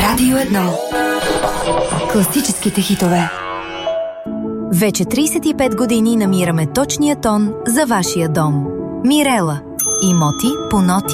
Радио 1. Класическите хитове. Вече 35 години намираме точния тон за вашия дом. Мирела. Имоти по ноти.